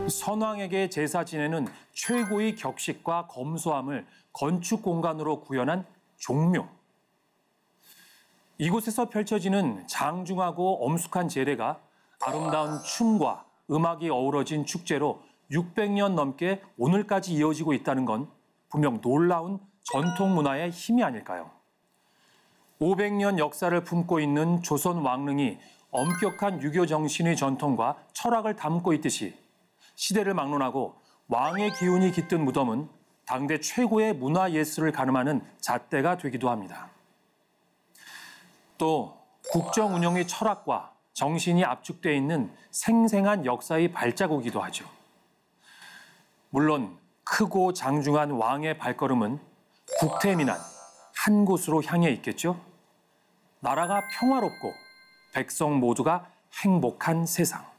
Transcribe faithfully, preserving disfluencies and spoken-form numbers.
선왕에게 제사 지내는 최고의 격식과 검소함을 건축 공간으로 구현한 종묘. 이곳에서 펼쳐지는 장중하고 엄숙한 제례가 아름다운 춤과 음악이 어우러진 축제로 육백 년 넘게 오늘까지 이어지고 있다는 건 분명 놀라운 전통 문화의 힘이 아닐까요? 오백 년 역사를 품고 있는 조선 왕릉이 엄격한 유교 정신의 전통과 철학을 담고 있듯이 시대를 막론하고 왕의 기운이 깃든 무덤은 당대 최고의 문화예술을 가늠하는 잣대가 되기도 합니다. 또 국정 운영의 철학과 정신이 압축돼 있는 생생한 역사의 발자국이기도 하죠. 물론 크고 장중한 왕의 발걸음은 국태민안 한 곳으로 향해 있겠죠. 나라가 평화롭고 백성 모두가 행복한 세상.